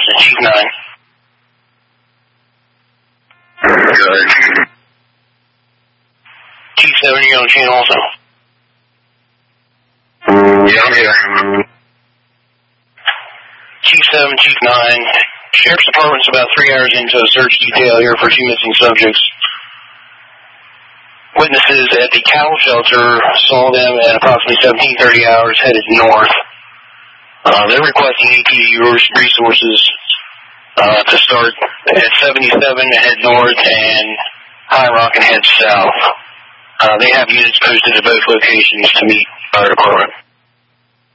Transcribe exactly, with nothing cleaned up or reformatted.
Austin, Chief nine. Good. Chief seven, you're on the chain also. Mm, yeah, I'm here. Chief seven, Chief nine. Sheriff's Department's about three hours into a search detail here for two missing subjects. Witnesses at the cattle shelter saw them at approximately seventeen thirty hours headed north. Uh, they're requesting A P D resources uh, to start at seventy-seven and head north and High Rock and head south. Uh, they have units posted at both locations to meet fire department.